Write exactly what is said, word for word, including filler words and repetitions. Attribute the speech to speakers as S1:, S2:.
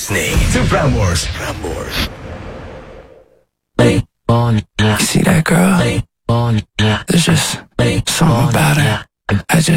S1: listening to Prambors. Prambors.
S2: You see that girl? There's just something about her. I just